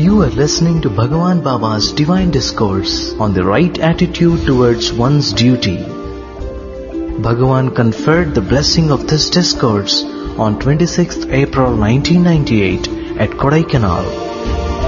You are listening to Bhagavan Baba's Divine Discourse on the right attitude towards one's duty. Bhagavan conferred the blessing of this discourse on 26th April 1998 at Kodaikanal.